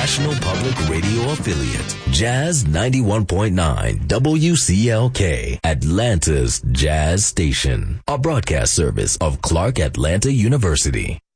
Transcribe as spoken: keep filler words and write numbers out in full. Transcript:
National Public Radio affiliate, Jazz ninety-one point nine W C L K, Atlanta's Jazz Station, a broadcast service of Clark Atlanta University.